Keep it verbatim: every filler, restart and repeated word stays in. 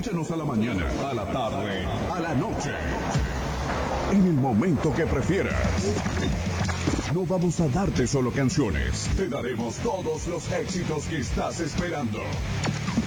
Escúchanos a la mañana, a la tarde, a la noche. En el momento que prefieras. No vamos a darte solo canciones. Te daremos todos los éxitos que estás esperando.